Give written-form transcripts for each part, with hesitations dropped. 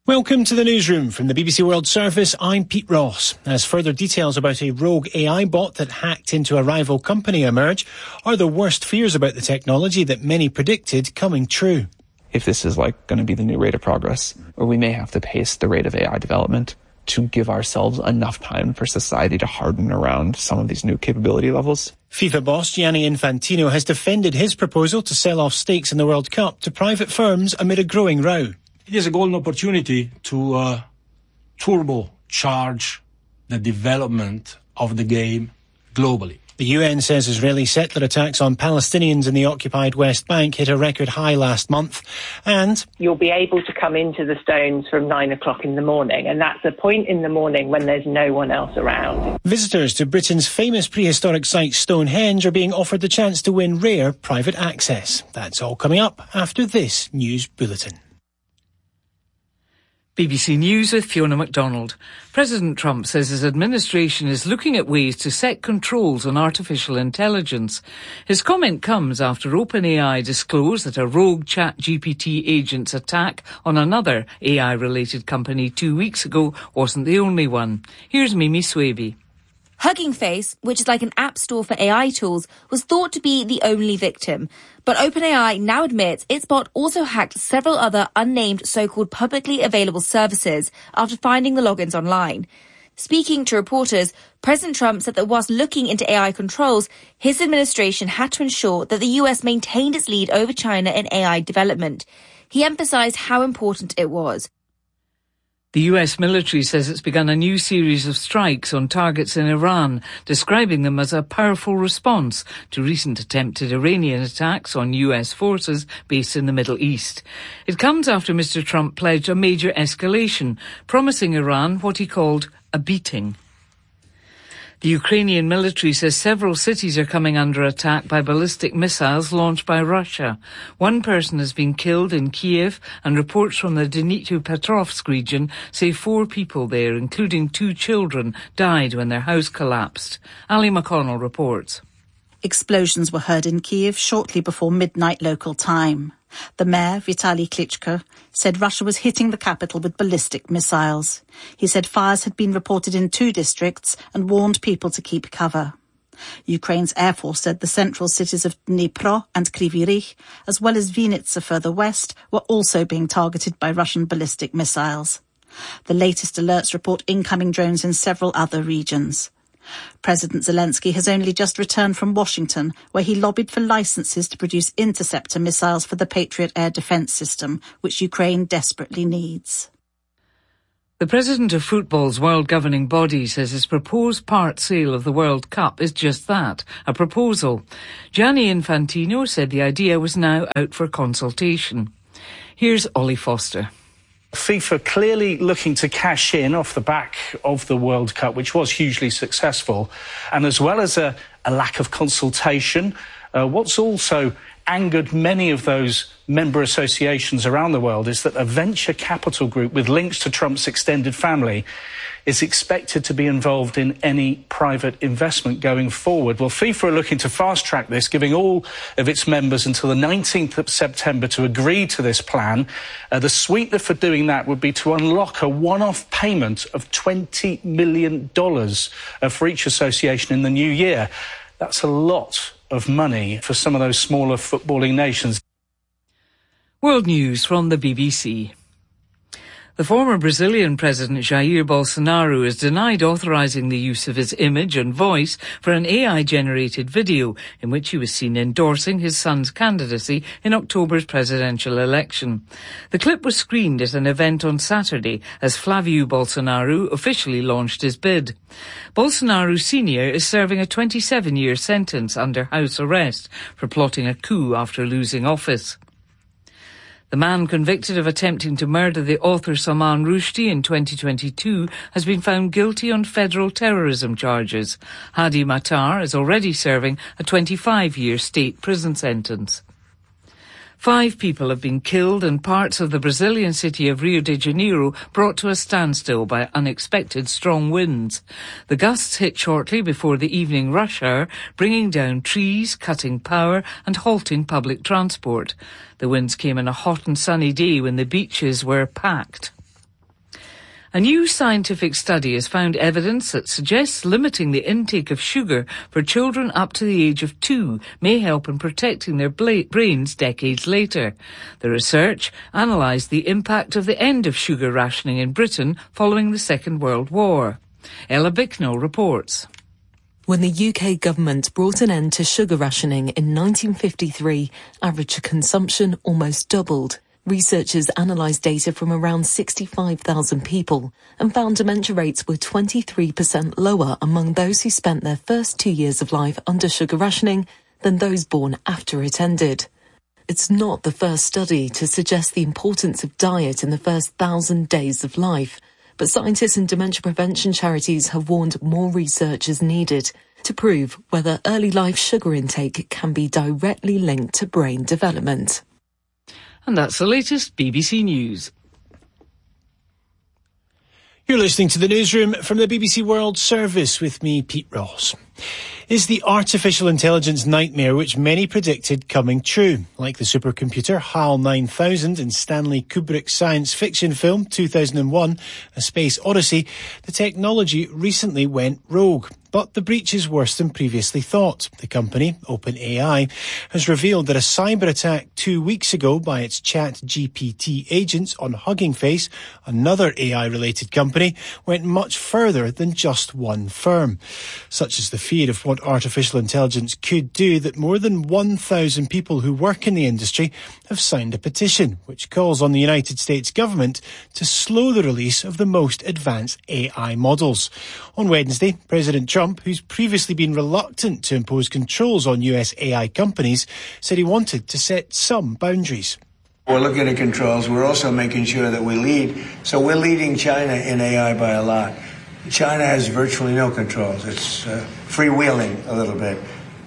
Welcome to the newsroom from the BBC World Service. I'm Pete Ross. As further details about a rogue AI bot that hacked into a rival company emerge, are the worst fears about the technology that many predicted coming true? If this is going to be the new rate of progress, or we may have to pace the rate of AI development to give ourselves enough time for society to harden around some of these new capability levels. FIFA boss Gianni Infantino has defended his proposal to sell off stakes in the World Cup to private firms amid a growing row. It is a golden opportunity to turbocharge the development of the game globally. The UN says Israeli settler attacks on Palestinians in the occupied West Bank hit a record high last month. And you'll be able to come into the Stones from 9 o'clock in the morning, and that's a point in the morning when there's no one else around. Visitors to Britain's famous prehistoric site Stonehenge are being offered the chance to win rare private access. That's all coming up after this news bulletin. BBC News with Fiona MacDonald. President Trump says his administration is looking at ways to set controls on artificial intelligence. His comment comes after OpenAI disclosed that a rogue ChatGPT agent's attack on another AI-related company 2 weeks ago wasn't the only one. Here's Mimi Swaby. Hugging Face, which is like an app store for AI tools, was thought to be the only victim. But OpenAI now admits its bot also hacked several other unnamed so-called publicly available services after finding the logins online. Speaking to reporters, President Trump said that whilst looking into AI controls, his administration had to ensure that the US maintained its lead over China in AI development. He emphasized how important it was. The US military says it's begun a new series of strikes on targets in Iran, describing them as a powerful response to recent attempted Iranian attacks on US forces based in the Middle East. It comes after Mr. Trump pledged a major escalation, promising Iran what he called a beating. The Ukrainian military says several cities are coming under attack by ballistic missiles launched by Russia. One person has been killed in Kiev, and reports from the Dnipropetrovsk region say 4 people there, including 2 children, died when their house collapsed. Ali McConnell reports. Explosions were heard in Kiev shortly before midnight local time. The mayor, Vitaly Klitschko, said Russia was hitting the capital with ballistic missiles. He said fires had been reported in 2 districts and warned people to keep cover. Ukraine's Air Force said the central cities of Dnipro and Kryvyi Rih, as well as Vinnytsia further west, were also being targeted by Russian ballistic missiles. The latest alerts report incoming drones in several other regions. President Zelensky has only just returned from Washington, where he lobbied for licenses to produce interceptor missiles for the Patriot air defence system, which Ukraine desperately needs. The president of football's world governing body says his proposed part sale of the World Cup is just that, a proposal. Gianni Infantino said the idea was now out for consultation. Here's Ollie Foster. FIFA clearly looking to cash in off the back of the World Cup, which was hugely successful, and as well as a lack of consultation, what's also angered many of those member associations around the world is that a venture capital group with links to Trump's extended family is expected to be involved in any private investment going forward. Well, FIFA are looking to fast-track this, giving all of its members until the 19th of September to agree to this plan. The sweetener for doing that would be to unlock a one-off payment of $20 million for each association in the new year. That's a lot of money for some of those smaller footballing nations. World News from the BBC. The former Brazilian President Jair Bolsonaro is denied authorising the use of his image and voice for an AI-generated video in which he was seen endorsing his son's candidacy in October's presidential election. The clip was screened at an event on Saturday as Flávio Bolsonaro officially launched his bid. Bolsonaro Sr. is serving a 27-year sentence under house arrest for plotting a coup after losing office. The man convicted of attempting to murder the author Salman Rushdie in 2022 has been found guilty on federal terrorism charges. Hadi Matar is already serving a 25-year state prison sentence. 5 people have been killed and parts of the Brazilian city of Rio de Janeiro brought to a standstill by unexpected strong winds. The gusts hit shortly before the evening rush hour, bringing down trees, cutting power and halting public transport. The winds came on a hot and sunny day when the beaches were packed. A new scientific study has found evidence that suggests limiting the intake of sugar for children up to the age of 2 may help in protecting their brains decades later. The research analysed the impact of the end of sugar rationing in Britain following the Second World War. Ella Bicknell reports. When the UK government brought an end to sugar rationing in 1953, average consumption almost doubled. Researchers analysed data from around 65,000 people and found dementia rates were 23% lower among those who spent their first 2 years of life under sugar rationing than those born after it ended. It's not the first study to suggest the importance of diet in the first 1,000 days of life, but scientists and dementia prevention charities have warned more research is needed to prove whether early life sugar intake can be directly linked to brain development. And that's the latest BBC News. You're listening to the newsroom from the BBC World Service with me, Pete Ross. Is the artificial intelligence nightmare which many predicted coming true? Like the supercomputer HAL 9000 in Stanley Kubrick's science fiction film 2001, A Space Odyssey, the technology recently went rogue. But the breach is worse than previously thought. The company, OpenAI, has revealed that a cyber attack 2 weeks ago by its ChatGPT agents on Hugging Face, another AI-related company, went much further than just one firm. Such is the fear of what artificial intelligence could do that more than 1,000 people who work in the industry have signed a petition which calls on the United States government to slow the release of the most advanced AI models. On Wednesday, President Trump, who's previously been reluctant to impose controls on US AI companies, said he wanted to set some boundaries. We're looking at controls. We're also making sure that we lead. So we're leading China in AI by a lot. China has virtually no controls. It's freewheeling a little bit.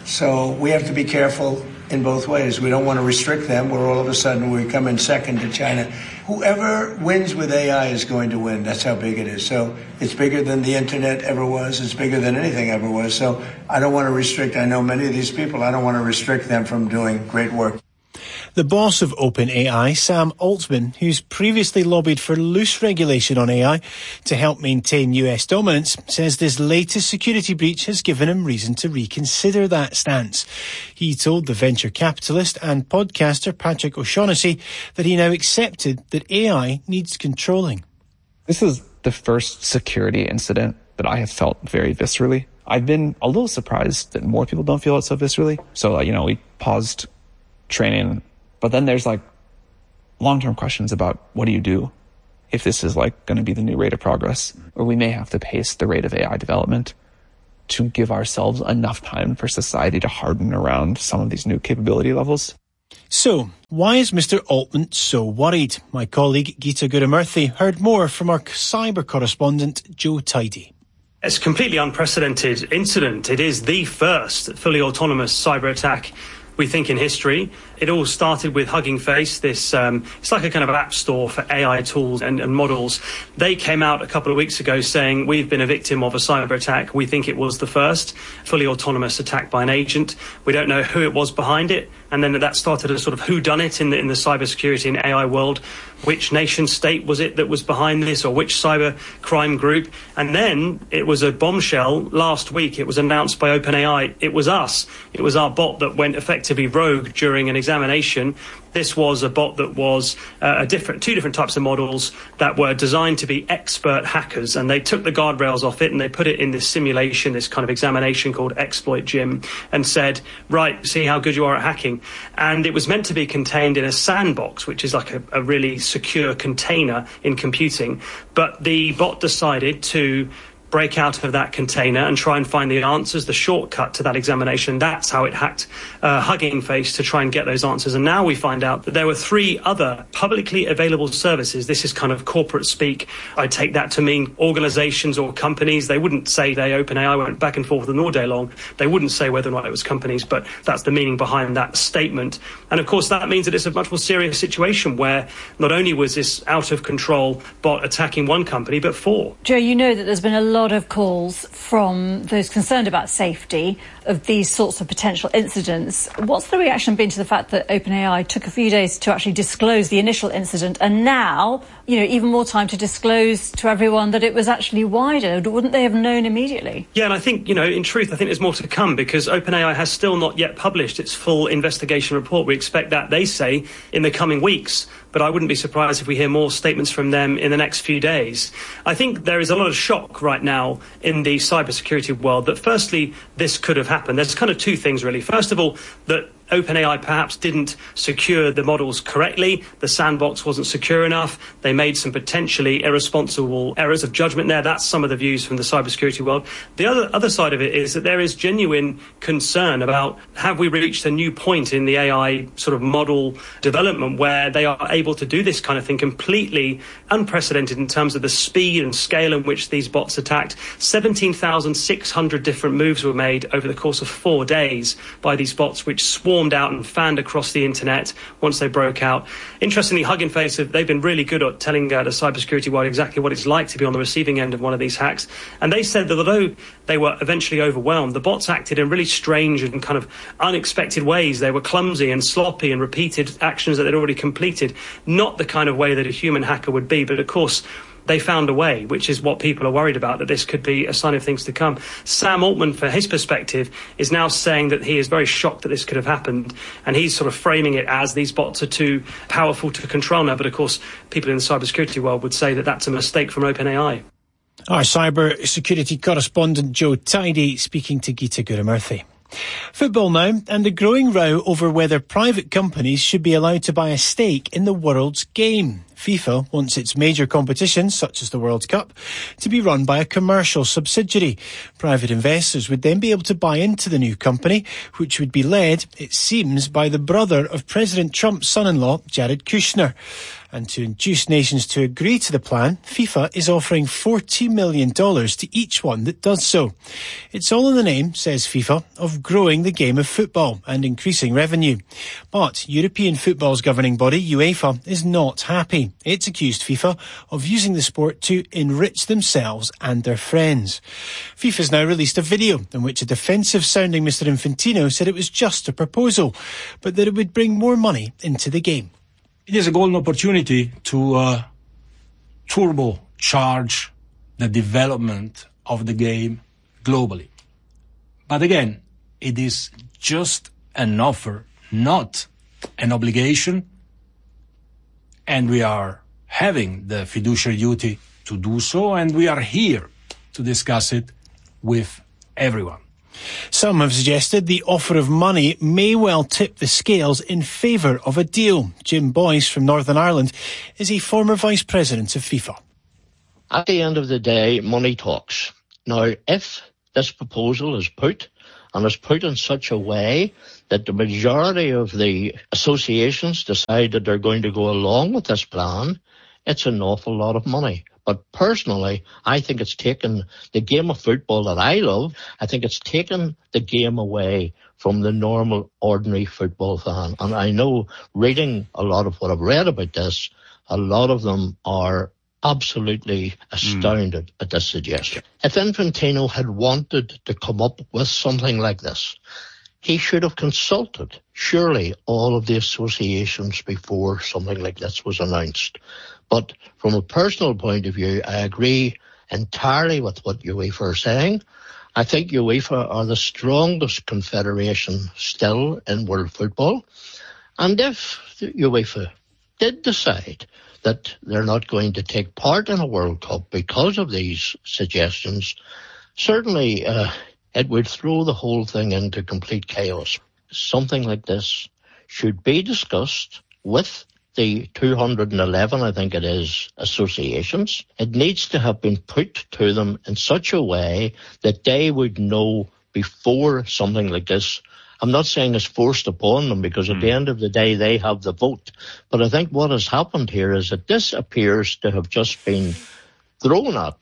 So we have to be careful in both ways. We don't want to restrict them where all of a sudden we come in second to China. Whoever wins with AI is going to win. That's how big it is. So it's bigger than the internet ever was. It's bigger than anything ever was. So I don't want to restrict. I know many of these people. I don't want to restrict them from doing great work. The boss of OpenAI, Sam Altman, who's previously lobbied for loose regulation on AI to help maintain US dominance, says this latest security breach has given him reason to reconsider that stance. He told the venture capitalist and podcaster Patrick O'Shaughnessy that he now accepted that AI needs controlling. This is the first security incident that I have felt very viscerally. I've been a little surprised that more people don't feel it so viscerally. So, we paused training. But then there's long-term questions about what do you do if this is going to be the new rate of progress, or we may have to pace the rate of AI development to give ourselves enough time for society to harden around some of these new capability levels. So, why is Mr. Altman so worried? My colleague Geeta Gurumurthy heard more from our cyber correspondent Joe Tidy. It's a completely unprecedented incident. It is the first fully autonomous cyber attack, we think, in history. It all started with Hugging Face, this it's like a kind of app store for AI tools and models. They came out a couple of weeks ago saying, we've been a victim of a cyber attack. We think it was the first fully autonomous attack by an agent. We don't know who it was behind it. And then that started a sort of whodunit in the cybersecurity and AI world. Which nation state was it that was behind this, or which cyber crime group? And then it was a bombshell last week. It was announced by OpenAI. It was us. It was our bot that went effectively rogue during an examination. This was a bot that was two different types of models that were designed to be expert hackers, and they took the guardrails off it and they put it in this simulation, this kind of examination called Exploit Gym, and said, right, see how good you are at hacking. And it was meant to be contained in a sandbox, which is like a really secure container in computing. But the bot decided to break out of that container and try and find the answers, the shortcut to that examination. That's how it hacked Hugging Face to try and get those answers. And now we find out that there were 3 other publicly available services. This is kind of corporate speak. I take that to mean organizations or companies. They wouldn't say they OpenAI went back and forth all day long. They wouldn't say whether or not it was companies, but that's the meaning behind that statement. And of course, that means that it's a much more serious situation where not only was this out of control bot attacking one company, but 4. Joe, you know that there's been a lot lot of calls from those concerned about safety of these sorts of potential incidents. What's the reaction been to the fact that OpenAI took a few days to actually disclose the initial incident and now, even more time to disclose to everyone that it was actually wider? Wouldn't they have known immediately? Yeah, and I think, in truth, I think there's more to come because OpenAI has still not yet published its full investigation report. We expect that, they say, in the coming weeks. But I wouldn't be surprised if we hear more statements from them in the next few days. I think there is a lot of shock right now in the cybersecurity world that firstly, this could have happened. There's kind of two things, really. First of all, that OpenAI perhaps didn't secure the models correctly. The sandbox wasn't secure enough. They made some potentially irresponsible errors of judgment there. That's some of the views from the cybersecurity world. The other side of it is that there is genuine concern about have we reached a new point in the AI sort of model development where they are able to do this kind of thing completely unprecedented in terms of the speed and scale in which these bots attacked. 17,600 different moves were made over the course of 4 days by these bots, which swarmed out and fanned across the internet once they broke out. Interestingly, Hugging Face, they've been really good at telling the cybersecurity world exactly what it's like to be on the receiving end of one of these hacks. And they said that although they were eventually overwhelmed, the bots acted in really strange and kind of unexpected ways. They were clumsy and sloppy and repeated actions that they'd already completed, not the kind of way that a human hacker would be. But of course, they found a way, which is what people are worried about, that this could be a sign of things to come. Sam Altman, for his perspective, is now saying that he is very shocked that this could have happened, and he's sort of framing it as these bots are too powerful to control now. But of course, people in the cybersecurity world would say that that's a mistake from OpenAI. Our cyber security correspondent Joe Tidy speaking to Geeta Gurumurthy. Football now, and a growing row over whether private companies should be allowed to buy a stake in the world's game. FIFA wants its major competitions, such as the World Cup, to be run by a commercial subsidiary. Private investors would then be able to buy into the new company, which would be led, it seems, by the brother of President Trump's son-in-law, Jared Kushner. And to induce nations to agree to the plan, FIFA is offering $40 million to each one that does so. It's all in the name, says FIFA, of growing the game of football and increasing revenue. But European football's governing body, UEFA, is not happy. It's accused FIFA of using the sport to enrich themselves and their friends. FIFA's now released a video in which a defensive-sounding Mr. Infantino said it was just a proposal, but that it would bring more money into the game. It is a golden opportunity to turbocharge the development of the game globally. But again, it is just an offer, not an obligation, and we are having the fiduciary duty to do so, and we are here to discuss it with everyone. Some have suggested the offer of money may well tip the scales in favour of a deal. Jim Boyce from Northern Ireland is a former vice president of FIFA. At the end of the day, money talks. Now, if this proposal is put, and is put in such a way that the majority of the associations decide that they're going to go along with this plan, it's an awful lot of money. But personally, I think it's taken the game of football that I love, I think it's taken the game away from the normal, ordinary football fan. And I know, reading a lot of what I've read about this, a lot of them are absolutely astounded at this suggestion. If Infantino had wanted to come up with something like this, he should have consulted, surely, all of the associations before something like this was announced. But from a personal point of view, I agree entirely with what UEFA are saying. I think UEFA are the strongest confederation still in world football. And if UEFA did decide that they're not going to take part in a World Cup because of these suggestions, certainly it would throw the whole thing into complete chaos. Something like this should be discussed with the 211, I think it is, associations. It needs to have been put to them in such a way that they would know before something like this. I'm not saying it's forced upon them, because at the end of the day, they have the vote. But I think what has happened here is that this appears to have just been thrown at them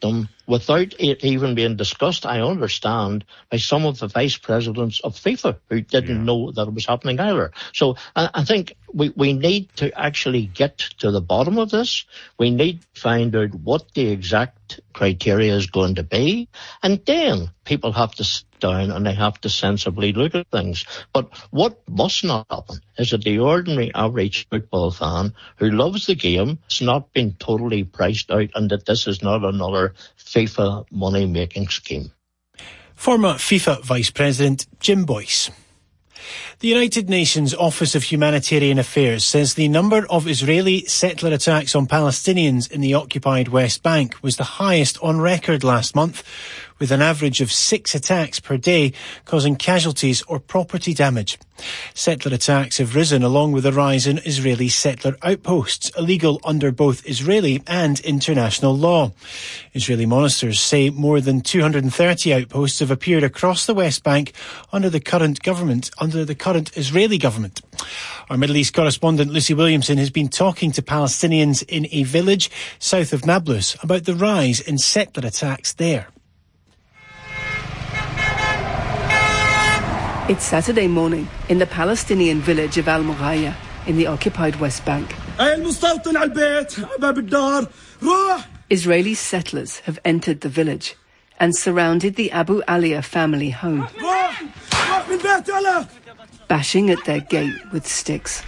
without it even being discussed, I understand, by some of the vice presidents of FIFA who didn't know that it was happening either. So I think we need to actually get to the bottom of this. We need to find out what the exact criteria is going to be, and then people have to sit down and they have to sensibly look at things. But what must not happen is that the ordinary average football fan who loves the game has not been totally priced out, and that this is not another FIFA money-making scheme. Former FIFA Vice President Jim Boyce. The United Nations Office of Humanitarian Affairs says the number of Israeli settler attacks on Palestinians in the occupied West Bank was the highest on record last month, with an average of 6 attacks per day, causing casualties or property damage. Settler attacks have risen along with a rise in Israeli settler outposts, illegal under both Israeli and international law. Israeli monitors say more than 230 outposts have appeared across the West Bank under the current Israeli government. Our Middle East correspondent Lucy Williamson has been talking to Palestinians in a village south of Nablus about the rise in settler attacks there. It's Saturday morning in the Palestinian village of Al-Mughaya in the occupied West Bank. Israeli settlers have entered the village and surrounded the Abu Alia family home, bashing at their gate with sticks.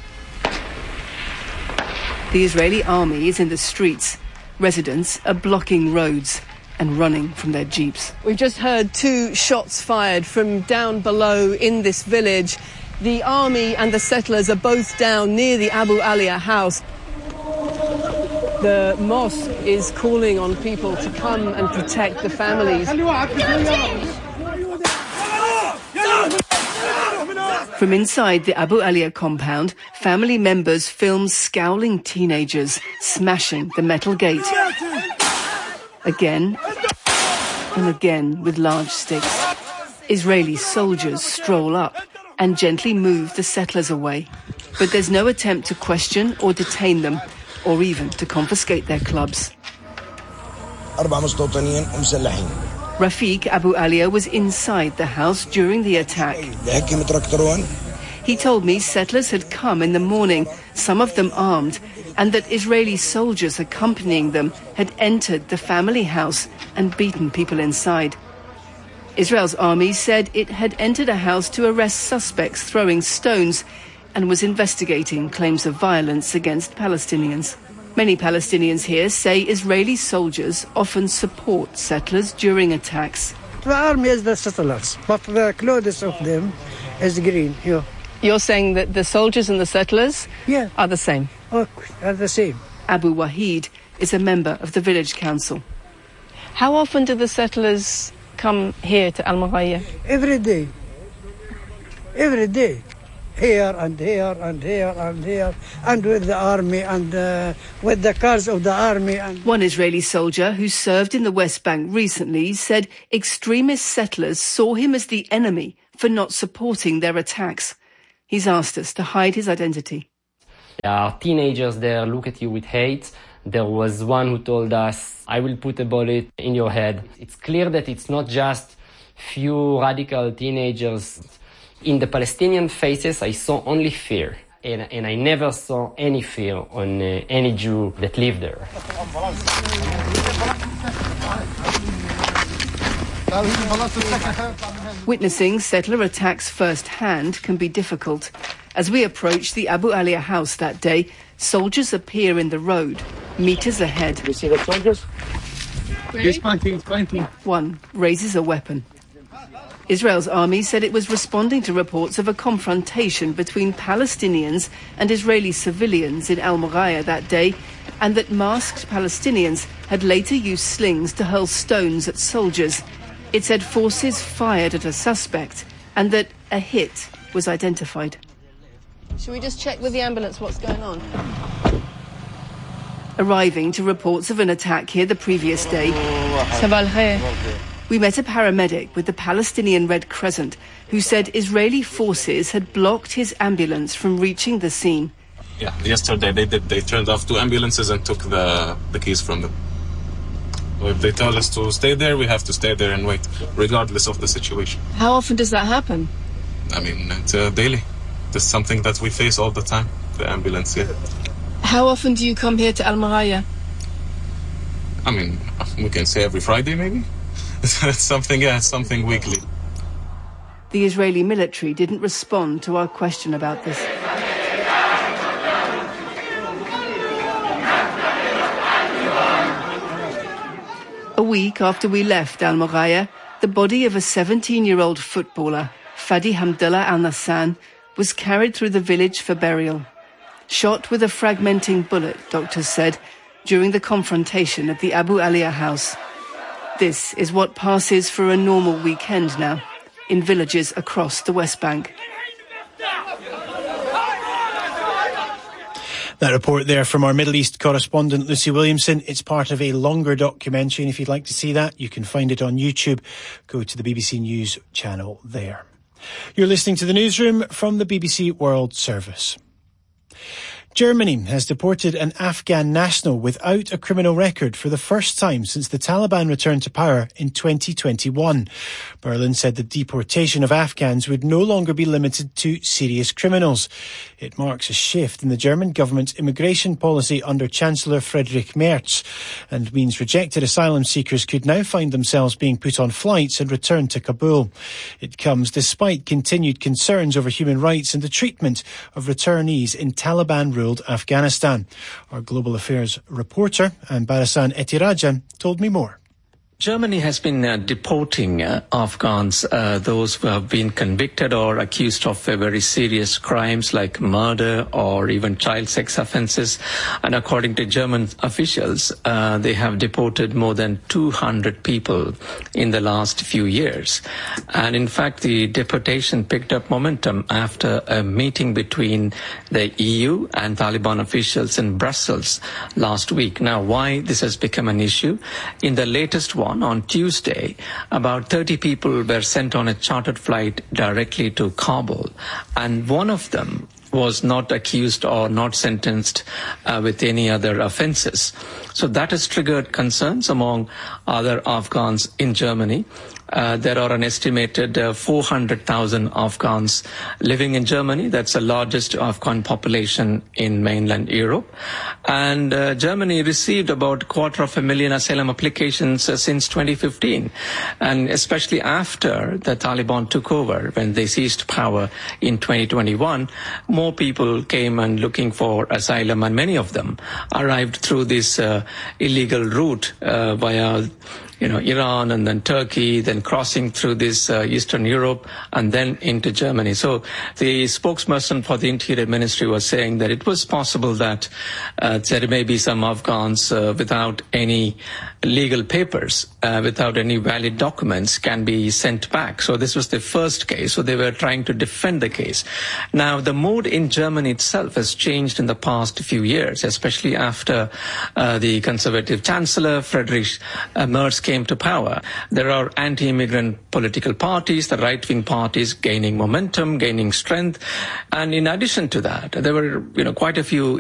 The Israeli army is in the streets. Residents are blocking roads and running from their jeeps. We've just heard 2 shots fired from down below in this village. The army and the settlers are both down near the Abu Alia house. The mosque is calling on people to come and protect the families. From inside the Abu Alia compound, family members film scowling teenagers smashing the metal gate. Again and again with large sticks. Israeli soldiers stroll up and gently move the settlers away. But there's no attempt to question or detain them, or even to confiscate their clubs. Rafiq Abu Alia was inside the house during the attack. He told me settlers had come in the morning, some of them armed, and that Israeli soldiers accompanying them had entered the family house and beaten people inside. Israel's army said it had entered a house to arrest suspects throwing stones and was investigating claims of violence against Palestinians. Many Palestinians here say Israeli soldiers often support settlers during attacks. The army is the settlers, but the clothes of them is green. Yeah. You're saying that the soldiers and the settlers are the same? Are the same. Abu Wahid is a member of the village council. How often do the settlers come here to Al-Mughaya? Every day. Every day. Here and here and here and here, and with the army and with the cars of the army. One Israeli soldier who served in the West Bank recently said extremist settlers saw him as the enemy for not supporting their attacks. He's asked us to hide his identity. There are teenagers there look at you with hate. There was one who told us, I will put a bullet in your head. It's clear that it's not just few radical teenagers. In the Palestinian faces, I saw only fear. And I never saw any fear on any Jew that lived there. Witnessing settler attacks firsthand can be difficult. As we approach the Abu Alia house that day, soldiers appear in the road, meters ahead. You see the soldiers? He's fighting. One raises a weapon. Israel's army said it was responding to reports of a confrontation between Palestinians and Israeli civilians in Al-Mughaya that day, and that masked Palestinians had later used slings to hurl stones at soldiers. It said forces fired at a suspect and that a hit was identified. Should we just check with the ambulance what's going on? Arriving to reports of an attack here the previous day, we met a paramedic with the Palestinian Red Crescent who said Israeli forces had blocked his ambulance from reaching the scene. Yeah, yesterday they turned off 2 ambulances and took the keys from them. If they tell us to stay there, we have to stay there and wait, regardless of the situation. How often does that happen? I mean, it's daily. It's something that we face all the time, the ambulance, yeah. How often do you come here to Al Maraya? I mean, we can say every Friday, maybe? It's something weekly. The Israeli military didn't respond to our question about this. A week after we left Al Maraya, the body of a 17-year-old footballer, Fadi Hamdallah Al Nassan, was carried through the village for burial. Shot with a fragmenting bullet, doctors said, during the confrontation at the Abu Aliyah house. This is what passes for a normal weekend now, in villages across the West Bank. That report there from our Middle East correspondent Lucy Williamson. It's part of a longer documentary, and if you'd like to see that, you can find it on YouTube. Go to the BBC News channel there. You're listening to the newsroom from the BBC World Service. Germany has deported an Afghan national without a criminal record for the first time since the Taliban returned to power in 2021. Berlin said the deportation of Afghans would no longer be limited to serious criminals. It marks a shift in the German government's immigration policy under Chancellor Friedrich Merz and means rejected asylum seekers could now find themselves being put on flights and returned to Kabul. It comes despite continued concerns over human rights and the treatment of returnees in Taliban-ruled Afghanistan. Our global affairs reporter, Barasan Etiraja, told me more. Germany has been deporting Afghans, those who have been convicted or accused of very serious crimes like murder or even child sex offences. And according to German officials, they have deported more than 200 people in the last few years. And in fact, the deportation picked up momentum after a meeting between the EU and Taliban officials in Brussels last week. Now, why this has become an issue? In the latest one, on Tuesday, about 30 people were sent on a chartered flight directly to Kabul, and one of them was not accused or not sentenced with any other offences. So that has triggered concerns among other Afghans in Germany. There are an estimated 400,000 Afghans living in Germany. That's the largest Afghan population in mainland Europe. And Germany received about 250,000 asylum applications since 2015. And especially after the Taliban took over, when they seized power in 2021, more people came and looking for asylum, and many of them arrived through this illegal route via Iran and then Turkey, then crossing through this Eastern Europe and then into Germany. So the spokesperson for the Interior Ministry was saying that it was possible that there may be some Afghans without any legal papers, without any valid documents, can be sent back. So this was the first case. So they were trying to defend the case. Now, the mood in Germany itself has changed in the past few years, especially after the conservative Chancellor Friedrich Merz came to power. There are anti-immigrant political parties, the right-wing parties gaining momentum, gaining strength. And in addition to that, there were, quite a few